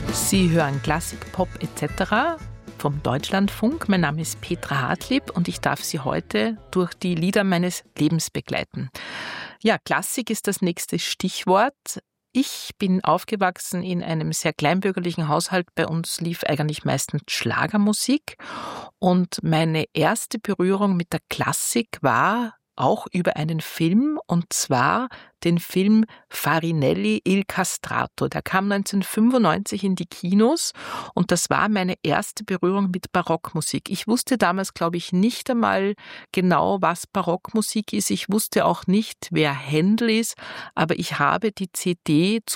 Sie hören Klassik, Pop etc. vom Deutschlandfunk. Mein Name ist Petra Hartlieb und ich darf Sie heute durch die Lieder meines Lebens begleiten. Ja, Klassik ist das nächste Stichwort. Ich bin aufgewachsen in einem sehr kleinbürgerlichen Haushalt. Bei uns lief eigentlich meistens Schlagermusik. Und meine erste Berührung mit der Klassik war auch über einen Film, und zwar den Film Farinelli Il Castrato. Der kam 1995 in die Kinos und das war meine erste Berührung mit Barockmusik. Ich wusste damals, glaube ich, nicht einmal genau, was Barockmusik ist. Ich wusste auch nicht, wer Händel ist, aber ich habe die CD